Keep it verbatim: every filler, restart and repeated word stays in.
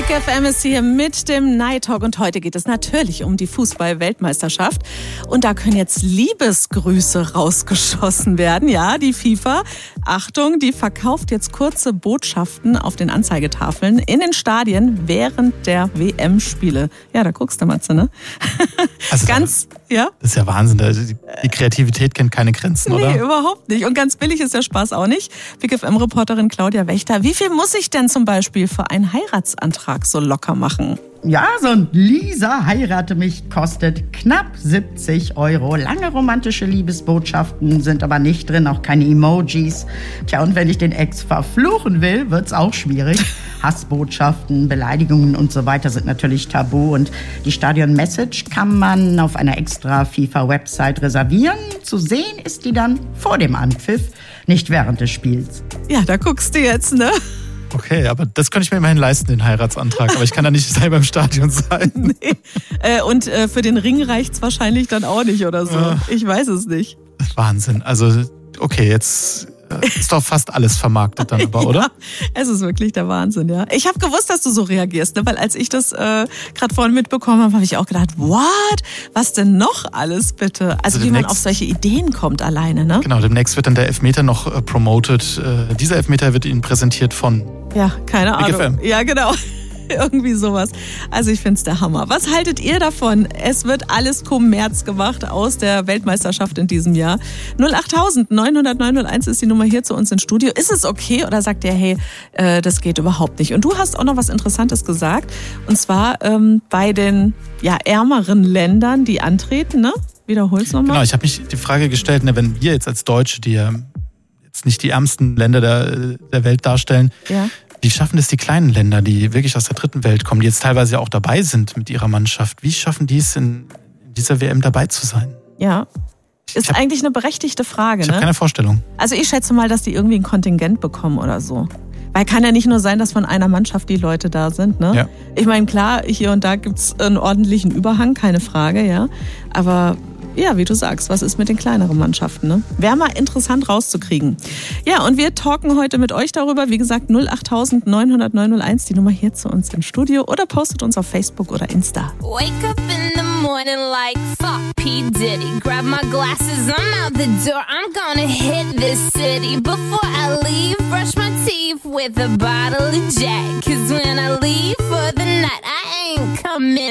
Kick F M ist hier mit dem Night Talk und heute geht es natürlich um die Fußball-Weltmeisterschaft. Und da können jetzt Liebesgrüße rausgeschossen werden. Ja, die FIFA, Achtung, die verkauft jetzt kurze Botschaften auf den Anzeigetafeln in den Stadien während der W M-Spiele. Ja, da guckst du, Matze, ne? Also ganz, ja? Das ist ja Wahnsinn. Die, die Kreativität kennt keine Grenzen, oder? Nee, überhaupt nicht. Und ganz billig ist der Spaß auch nicht. Kick F M-Reporterin Claudia Wächter, wie viel muss ich denn zum Beispiel für einen Heiratsantrag so locker machen? Ja, so ein Lisa heirate mich kostet knapp siebzig Euro. Lange romantische Liebesbotschaften sind aber nicht drin, auch keine Emojis. Tja, und wenn ich den Ex verfluchen will, wird's auch schwierig. Hassbotschaften, Beleidigungen und so weiter sind natürlich tabu. Und die Stadion-Message kann man auf einer extra FIFA-Website reservieren. Zu sehen ist die dann vor dem Anpfiff, nicht während des Spiels. Ja, da guckst du jetzt, ne? Okay, aber das könnte ich mir immerhin leisten, den Heiratsantrag. Aber ich kann da nicht selber im Stadion sein. Nee. Äh, und äh, für den Ring reicht's wahrscheinlich dann auch nicht oder so. Ja. Ich weiß es nicht. Wahnsinn. Also, okay, jetzt ist doch fast alles vermarktet dann aber, oder? Ja, es ist wirklich der Wahnsinn, ja. Ich habe gewusst, dass du so reagierst, ne? Weil als ich das äh, gerade vorhin mitbekommen habe, habe ich auch gedacht, what? Was denn noch alles bitte? Also, also wie man auf solche Ideen kommt alleine, ne? Genau, demnächst wird dann der Elfmeter noch äh, promotet. Äh, dieser Elfmeter wird Ihnen präsentiert von Ja, keine Ahnung. Kick F M. Ja, genau. Irgendwie sowas. Also ich find's der Hammer. Was haltet ihr davon? Es wird alles Kommerz gemacht aus der Weltmeisterschaft in diesem Jahr. null acht neun null null neun null eins ist die Nummer hier zu uns ins Studio. Ist es okay oder sagt ihr, hey, äh, das geht überhaupt nicht? Und du hast auch noch was Interessantes gesagt. Und zwar ähm, bei den ja, ärmeren Ländern, die antreten, ne? Wiederhol's nochmal. Genau, ich habe mich die Frage gestellt, ne, wenn wir jetzt als Deutsche, die ja jetzt nicht die ärmsten Länder der, der Welt darstellen, ja. Wie schaffen das die kleinen Länder, die wirklich aus der dritten Welt kommen, die jetzt teilweise ja auch dabei sind mit ihrer Mannschaft? Wie schaffen die es, in dieser W M dabei zu sein? Ja, ist hab, eigentlich eine berechtigte Frage. Ich ne? habe keine Vorstellung. Also ich schätze mal, dass die irgendwie ein Kontingent bekommen oder so. Weil kann ja nicht nur sein, dass von einer Mannschaft die Leute da sind. Ne? Ja. Ich meine, klar, hier und da gibt's einen ordentlichen Überhang, keine Frage, ja. Aber ja, wie du sagst, was ist mit den kleineren Mannschaften? Ne? Wäre mal interessant rauszukriegen. Ja, und wir talken heute mit euch darüber. Wie gesagt, null acht neun null null neun null eins, die Nummer hier zu uns im Studio. Oder postet uns auf Facebook oder Insta. Wake up in the morning like fuck P. Diddy. Grab my glasses, I'm out the door. I'm gonna hit this city. Before I leave, brush my teeth with a bottle of Jack. Cause when I leave for the night, I ain't coming